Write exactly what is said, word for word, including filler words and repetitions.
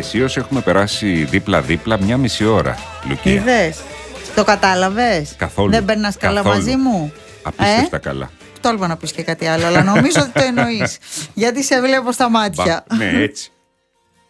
αισίως έχουμε περάσει δίπλα-δίπλα μια μισή ώρα, Λουκία. Είδες, το κατάλαβες? Καθόλου. Δεν περνάς καλά Καθόλου. μαζί μου? Απίστευτα ε? καλά. Τόλμα να πεις και κάτι άλλο, αλλά νομίζω ότι το εννοείς. Γιατί σε βλέπω στα μάτια. Μπα, ναι, έτσι.